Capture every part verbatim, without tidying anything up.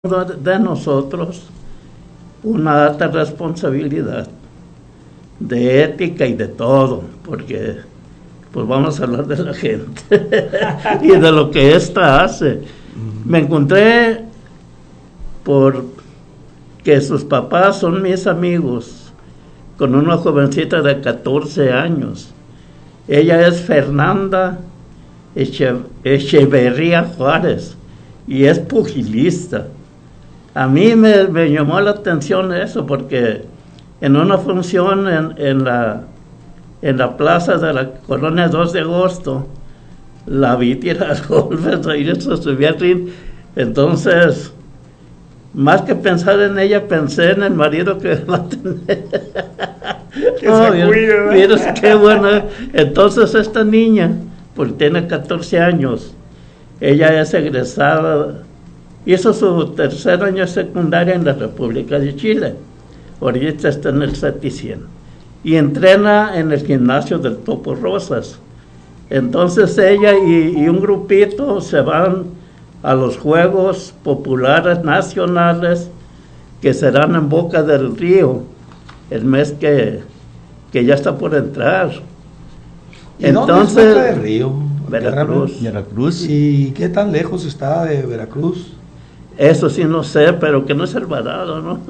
de nosotros una alta responsabilidad de ética y de todo, porque pues vamos a hablar de la gente y de lo que ésta hace. Me encontré por que sus papás son mis amigos con una jovencita de catorce años. Ella es Fernanda Eche, Echeverría Juárez y es pugilista. A mí me, me llamó la atención eso, porque en una función en, en, la, en la plaza de la colonia dos de agosto, la vi tirar golpes, ahí se subía al ring. Entonces, más que pensar en ella, pensé en el marido que va a tener. Que no, se cuida. Mira, qué buena. Entonces, esta niña, porque tiene catorce años, ella es egresada. Hizo su tercer año de secundaria en la República de Chile. Ahorita está en el SETI cien. Y entrena en el gimnasio del Topo Rosas. Entonces ella y, y un grupito se van a los Juegos Populares Nacionales que serán en Boca del Río el mes que, que ya está por entrar. ¿Y entonces, dónde es Boca del Río? Veracruz. Veracruz. ¿Y qué tan lejos está de Veracruz? Eso sí no sé, pero que no es Alvarado, ¿no?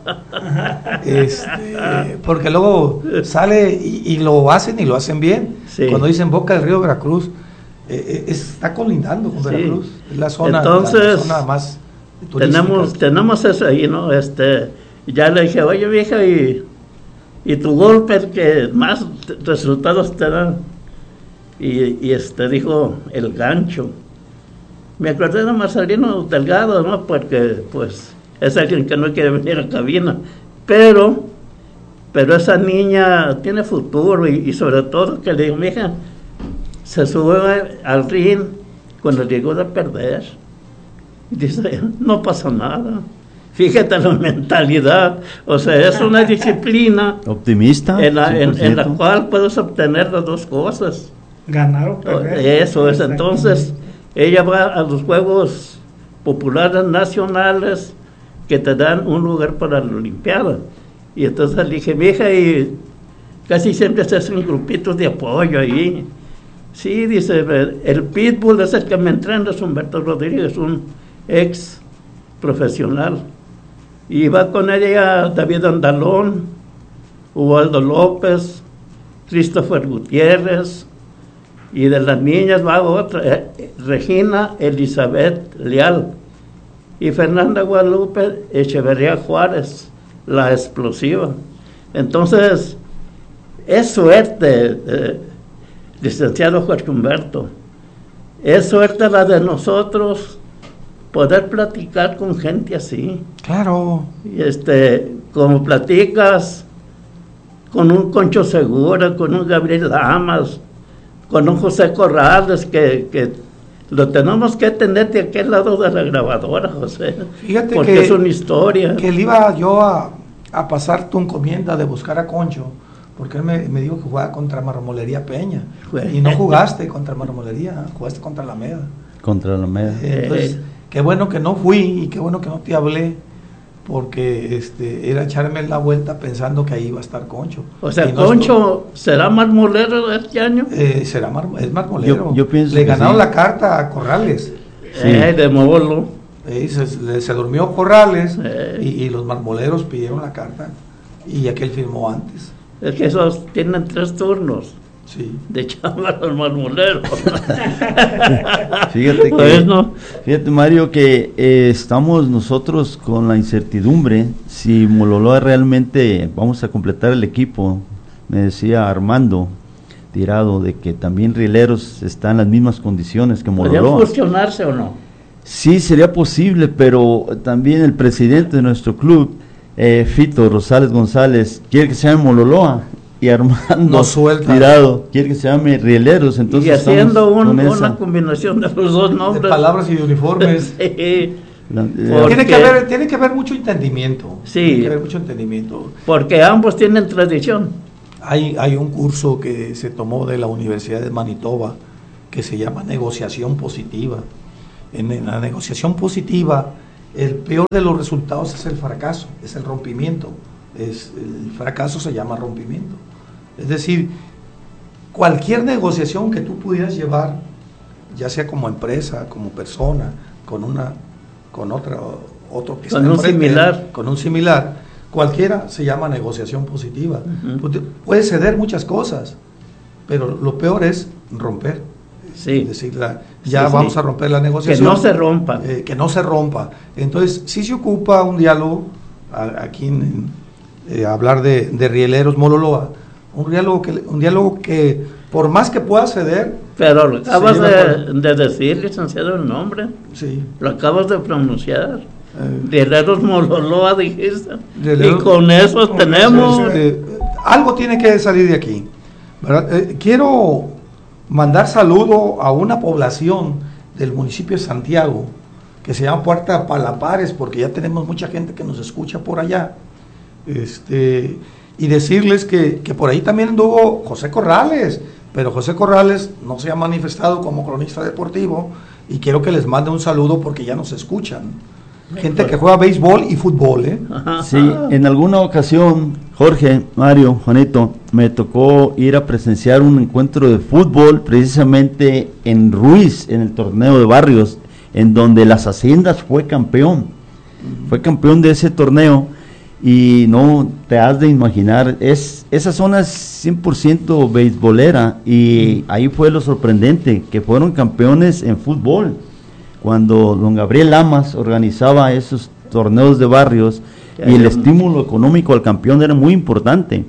Este, porque luego sale y, y lo hacen y lo hacen bien. Sí. Cuando dicen Boca del Río Veracruz, eh, está colindando con Veracruz. Sí. Es la zona, Entonces, la, la zona más turística. Tenemos, tenemos eso ahí, ¿no? Este, ya le dije, oye vieja, y, y tu golpe que más resultados te da. Y, y este dijo, el gancho. Me acordé de Marcelino Delgado, ¿no? Porque, pues, es alguien que no quiere venir a cabina. Pero, pero esa niña tiene futuro y, y sobre todo que le digo, mija, se sube al ring con el riesgo de perder. Y dice, no pasa nada. Fíjate la mentalidad. O sea, es una disciplina optimista en la, en, en la cual puedes obtener las dos cosas. Ganar o perder. Eso es, entonces ella va a los Juegos Populares Nacionales que te dan un lugar para la Olimpiada. Y entonces le dije, mija, y casi siempre se hacen grupitos de apoyo ahí. Sí, dice, el pitbull es el que me entrena, es Humberto Rodríguez, un ex profesional. Y va con ella David Andalón, Ubaldo López, Christopher Gutiérrez. Y de las niñas va otra, eh, Regina Elizabeth Leal y Fernanda Guadalupe Echeverría Juárez, la explosiva. Entonces, es suerte, eh, licenciado Jorge Humberto, es suerte la de nosotros poder platicar con gente así. Claro. Y este, como platicas con un Concho Segura, con un Gabriel Lamas, con un José Corrales, que, que lo tenemos que tener de aquel lado de la grabadora, José. Fíjate porque que es una historia. Que le iba yo a, a pasar tu encomienda de buscar a Concho, porque él me, me dijo que jugaba contra Marmolería Peña. Fue. Y no jugaste contra Marmolería, jugaste contra Alameda. Contra Alameda. Entonces, eh. qué bueno que no fui y qué bueno que no te hablé, porque este era echarme la vuelta pensando que ahí iba a estar Concho. O sea, no Concho, estuvo, ¿será marmolero este año? Eh, será mar, es marmolero. Yo, yo pienso Le que ganaron sí. la carta a Corrales. Sí. Eh, de Molo. Eh, se, se durmió Corrales eh. y, y los marmoleros pidieron la carta y aquel firmó antes. Es que esos tienen tres turnos. Sí. De chamba los marmoleros. Fíjate que, pues no. fíjate Mario, que eh, estamos nosotros con la incertidumbre si Mololoa realmente vamos a completar el equipo. Me decía Armando Tirado de que también Rieleros está en las mismas condiciones que Mololoa. ¿Podría fusionarse o no? Sí, sería posible, pero también el presidente de nuestro club, eh, Fito Rosales González, quiere que se llame Mololoa. Y Armando no suelta. Tirado quiere que se llame Rieleros, entonces y haciendo un, con una combinación de los dos nombres, de palabras y de uniformes. Sí. La, eh, tiene que haber tiene que haber mucho entendimiento. Sí. Tiene que haber mucho entendimiento. Porque ambos tienen tradición. Hay hay un curso que se tomó de la Universidad de Manitoba que se llama negociación positiva. En, en la negociación positiva el peor de los resultados es el fracaso, es el rompimiento. Es, el fracaso se llama rompimiento. Es decir, cualquier negociación que tú pudieras llevar, ya sea como empresa, como persona, con una, con otra, otro que con un enfrente, similar, con un similar, cualquiera se llama negociación positiva. Uh-huh. Puedes ceder muchas cosas, pero lo peor es romper. Sí. Es decir, la, ya sí, vamos sí. a romper la negociación. Que no se rompa. Eh, que no se rompa. Entonces, sí se ocupa un diálogo, a, aquí en, en eh, hablar de, de Rieleros Mololoa, un diálogo que, un diálogo que por más que pueda ceder. Pero lo acabas de, de decir, licenciado, el nombre. Sí. Lo acabas de pronunciar. Eh, Rieleros Mololoa dijiste. Rieleros, y con eso con tenemos. Eso, eh, algo tiene que salir de aquí. ¿Verdad? Eh, quiero mandar saludo a una población del municipio de Santiago que se llama Puerta Palapares, porque ya tenemos mucha gente que nos escucha por allá. Este, y decirles que, que por ahí también anduvo José Corrales, pero José Corrales no se ha manifestado como cronista deportivo y quiero que les mande un saludo porque ya nos escuchan. Gente que juega béisbol y fútbol, ¿eh? Sí, en alguna ocasión, Jorge, Mario, Juanito, me tocó ir a presenciar un encuentro de fútbol precisamente en Ruiz, en el torneo de barrios, en donde Las Haciendas fue campeón. Fue campeón de ese torneo y no te has de imaginar, es esa zona es cien por ciento beisbolera y ahí fue lo sorprendente, que fueron campeones en fútbol. Cuando don Gabriel Lamas organizaba esos torneos de barrios y el estímulo económico al campeón era muy importante.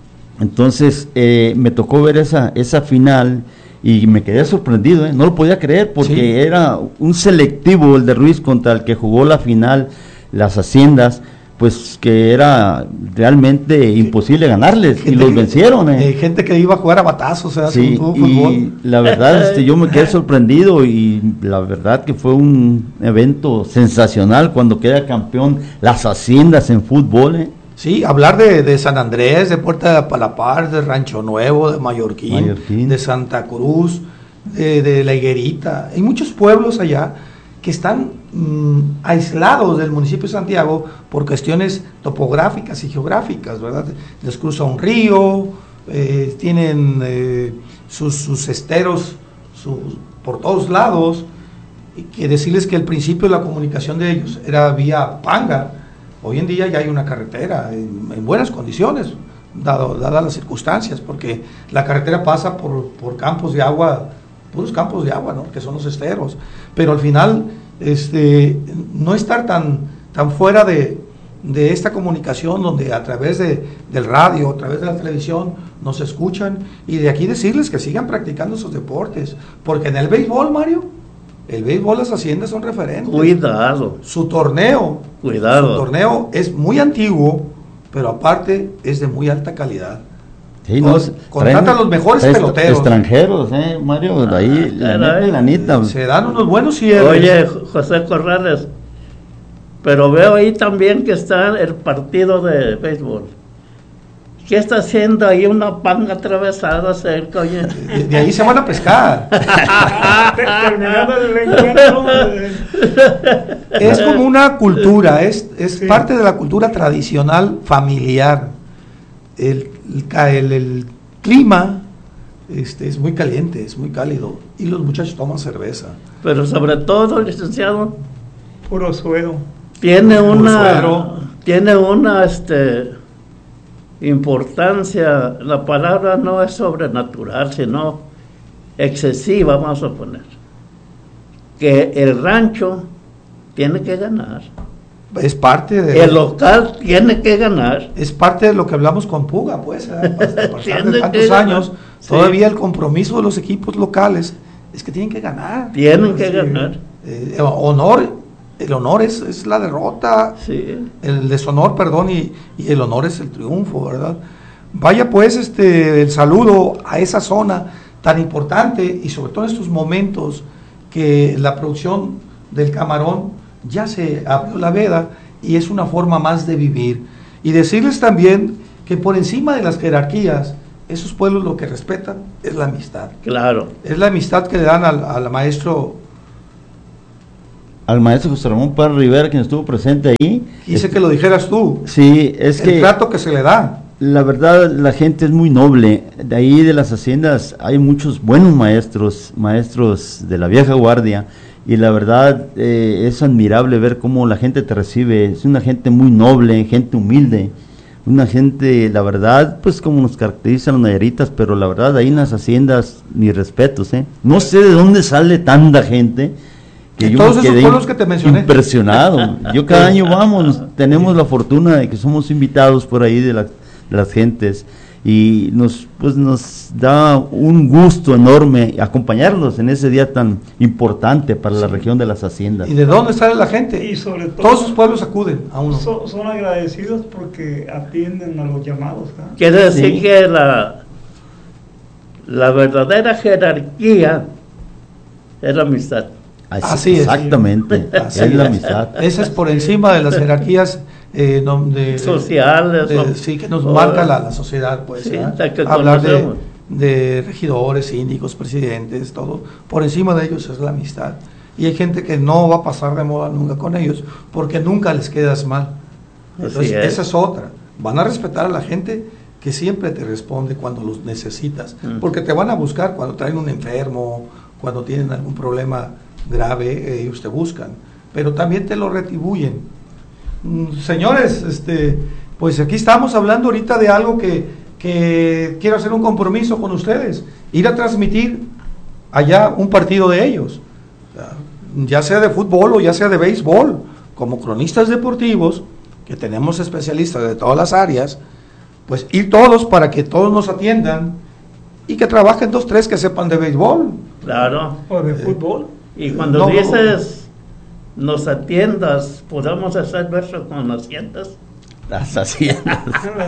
Entonces eh, me tocó ver esa esa final y me quedé sorprendido, ¿eh? No lo podía creer porque sí. Era un selectivo el de Ruiz contra el que jugó la final Las Haciendas, pues que era realmente imposible ganarles gente, y los vencieron. Eh. Eh, gente que iba a jugar a batazos, o sea, sí, un, un y fútbol. La verdad, este, yo me quedé sorprendido y la verdad que fue un evento sensacional cuando queda campeón Las Haciendas en fútbol. ¿eh? Sí, hablar de, de San Andrés, de Puerta de Palapar, de Rancho Nuevo, de Mallorquín, Mallorquín. de Santa Cruz, de, de La Higuerita. Hay muchos pueblos allá que están mmm, aislados del municipio de Santiago por cuestiones topográficas y geográficas, ¿verdad? Les cruza un río, eh, tienen eh, sus, sus esteros sus, por todos lados, y que decirles que el principio de la comunicación de ellos era vía panga. Hoy en día ya hay una carretera en, en buenas condiciones, dado, dadas las circunstancias, porque la carretera pasa por, por campos de agua, puros campos de agua, ¿no? Que son los esteros, pero al final este, no estar tan, tan fuera de, de esta comunicación donde a través de, del radio, a través de la televisión nos escuchan, y de aquí decirles que sigan practicando esos deportes, porque en el béisbol, Mario, el béisbol, Las Haciendas son referentes. Cuidado. Su torneo, Cuidado. Su torneo es muy antiguo, pero aparte es de muy alta calidad. Sí, no, contratan a los mejores peloteros. Extranjeros, eh, Mario, de ahí ah, la neta, la neta. Se dan unos buenos cierres. Oye, José Corrales, pero veo ahí también que está el partido de béisbol. ¿Qué está haciendo ahí una panga atravesada cerca? Oye? De, de ahí se van a pescar. Es como una cultura, es, es sí. parte de la cultura tradicional familiar. El, el, el clima este, es muy caliente, es muy cálido, y los muchachos toman cerveza. Pero sobre todo, licenciado, puro suero. Tiene Puro una, suero. tiene una, este, importancia. La palabra no es sobrenatural, sino excesiva, vamos a poner. Que el rancho tiene que ganar. Es parte de... El local tiene que ganar. Es parte de lo que hablamos con Puga, pues, a pasar de tantos años, sí. Todavía el compromiso de los equipos locales es que tienen que ganar. Tienen que sí. ganar. Eh, honor, el honor es, es la derrota, sí. el deshonor, perdón, y, y el honor es el triunfo, ¿verdad? Vaya pues este el saludo a esa zona tan importante, y sobre todo en estos momentos que la producción del camarón ya se abrió la veda y es una forma más de vivir. Y decirles también que por encima de las jerarquías, esos pueblos lo que respetan es la amistad. Claro. Es la amistad que le dan al, al maestro al maestro José Ramón Parra Rivera, quien estuvo presente ahí. Quise que lo dijeras tú. Sí, es el que... El trato que se le da. La verdad, la gente es muy noble. De ahí de las haciendas hay muchos buenos maestros, maestros de la vieja guardia, y la verdad eh, es admirable ver cómo la gente te recibe. Es una gente muy noble, gente humilde, una gente, la verdad, pues como nos caracterizan los nayaritas, pero la verdad ahí en las haciendas, mis respetos, ¿eh? No sé de dónde sale tanta gente, que yo todos me esos quedé pueblos que te mencioné. Impresionado. Yo cada año vamos, tenemos la fortuna de que somos invitados por ahí de, la, de las gentes, y nos pues nos da un gusto enorme acompañarlos en ese día tan importante para sí. la región de las haciendas. ¿Y de dónde sale la gente? Y sobre todo, todos sus pueblos acuden a uno. Son, son agradecidos porque atienden a los llamados, ¿no? Quiere decir sí. que la, la verdadera jerarquía es la amistad. Así, Así es. Exactamente, Así es la amistad. Esa es por encima de las jerarquías eh, no, de, sociales. De, de, sí, que nos o, marca la, la sociedad, pues. Sí, hablar de, de regidores, síndicos, presidentes, todo. Por encima de ellos es la amistad. Y hay gente que no va a pasar de moda nunca con ellos, porque nunca les quedas mal. Entonces, es. esa es otra. Van a respetar a la gente que siempre te responde cuando los necesitas, mm. porque te van a buscar cuando traen un enfermo, cuando tienen algún problema grave, ellos te buscan, pero también te lo retribuyen. Mm, señores, este, pues aquí estamos hablando ahorita de algo que, que quiero hacer un compromiso con ustedes, ir a transmitir allá un partido de ellos, ya sea de fútbol o ya sea de béisbol, como cronistas deportivos, que tenemos especialistas de todas las áreas, pues ir todos para que todos nos atiendan y que trabajen dos, tres que sepan de béisbol. Claro. O de fútbol. Y cuando no, dices nos atiendas, podemos hacer verso con las haciendas. Las haciendas.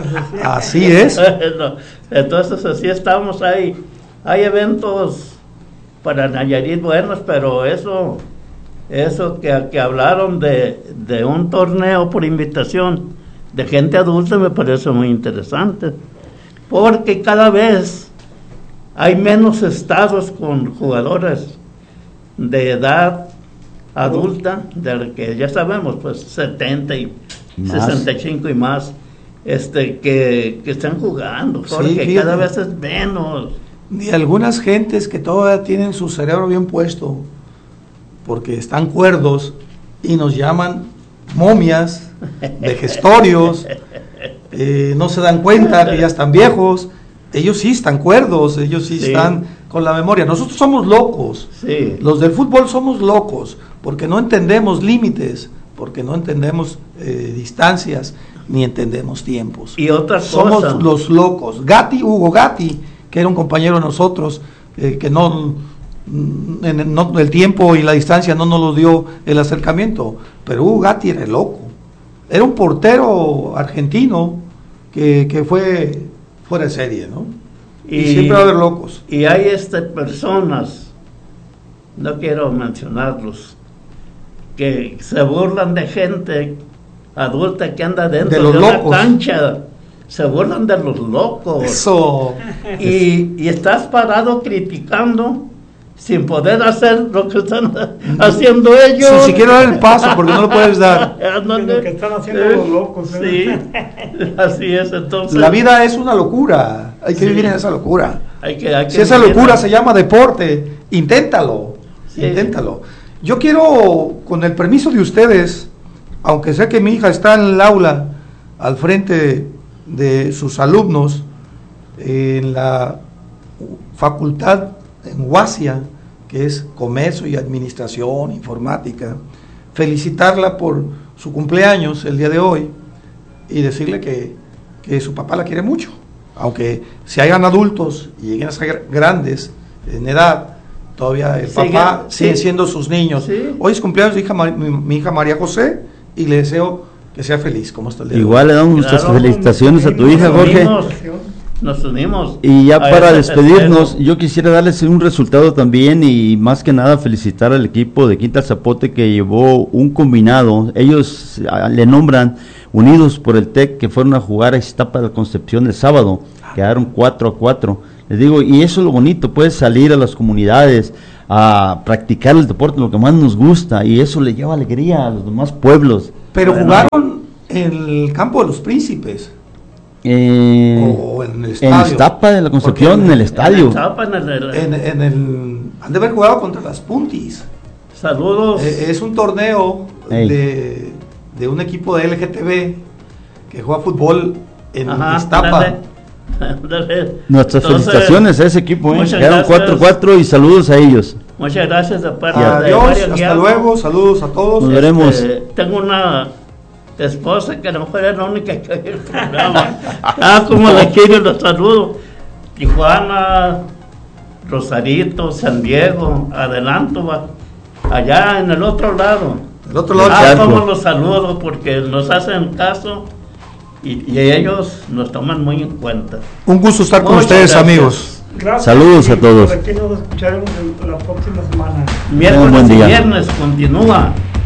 Así es. No, entonces así estamos ahí. Hay eventos para Nayarit buenos, pero eso, eso que, que hablaron de, de un torneo por invitación de gente adulta me parece muy interesante, porque cada vez hay menos estados con jugadores de edad adulta, de que ya sabemos, pues setenta y más. sesenta y cinco y más, este que, que están jugando, porque sí, cada vez es menos. Y algunas gentes que todavía tienen su cerebro bien puesto, porque están cuerdos y nos llaman momias, vejestorios, eh, no se dan cuenta que ya están viejos. Ellos sí están cuerdos, ellos sí, sí están con la memoria. Nosotros somos locos, sí. Los del fútbol somos locos, porque no entendemos límites, porque no entendemos eh, distancias, ni entendemos tiempos. Y otras somos cosas. Los locos. Gatti, Hugo Gatti, que era un compañero de nosotros, eh, que no, en, no, el tiempo y la distancia no nos lo dio el acercamiento, pero Hugo Gatti era loco. Era un portero argentino que, que fue fuera de serie, ¿no? Y, y siempre va a haber locos. Y hay este, personas, no quiero mencionarlos, que se burlan de gente adulta que anda dentro de, los de una locos. cancha. Se burlan de los locos. Eso. Y, y estás parado criticando sin poder hacer lo que están haciendo ellos. Sin siquiera dar el paso, porque no lo puedes dar. Lo que están haciendo eh, los locos. ¿eh? Sí, así es. Entonces, la vida es una locura. Hay que sí. vivir en esa locura. Hay que, hay que si esa locura en... se llama deporte, inténtalo. Sí. Inténtalo. Yo quiero, con el permiso de ustedes, aunque sé que mi hija está en el aula, al frente de sus alumnos, en la facultad en UASIA, que es Comercio y Administración, Informática, felicitarla por su cumpleaños el día de hoy y decirle que, que su papá la quiere mucho, aunque se hayan adultos y lleguen a ser grandes en edad, todavía el Sigue, papá sí. sigue siendo sus niños. Sí. Hoy es cumpleaños de hija, mi, mi hija María José y le deseo que sea feliz, como está el día. Igual le damos nuestras claro, felicitaciones a tu hija, Jorge. Unimos, nos unimos. Y ya para despedirnos, festejo. Yo quisiera darles un resultado también y más que nada felicitar al equipo de Quinta Zapote que llevó un combinado. Ellos a, le nombran Unidos por el T E C, que fueron a jugar a Iztapa de la Concepción el sábado. Quedaron cuatro a cuatro. Les digo, y eso es lo bonito, puedes salir a las comunidades a practicar el deporte, lo que más nos gusta, y eso le lleva alegría a los demás pueblos. Pero bueno, jugaron en el campo de los Príncipes. Eh, o en el estadio. En Iztapa de la Concepción, en el estadio. En, Iztapa, en, el, en, en el, han de haber jugado contra las Puntis. Saludos. Eh, es un torneo de, de un equipo de L G T B que juega fútbol en Ajá, Iztapa. Dale. Nuestras Entonces, felicitaciones a ese equipo, ¿eh? Quedaron cuatro cuatro y saludos a ellos. Muchas gracias de parte Adiós, de hasta Guiado. Luego, saludos a todos. Nos veremos. Este, tengo una esposa que a lo mejor es la única que oye el programa. Ah, como la quiero, los saludo. Tijuana, Rosarito, San Diego, Adelanto, va. Allá en el otro lado. El otro lado. Ah, como los saludo porque nos hacen caso. Y, y ellos nos toman muy en cuenta. Un gusto estar con Muchas ustedes, gracias. Amigos. Gracias. Saludos a todos. Por aquí nos escucharemos la próxima semana. Miércoles y viernes continúa.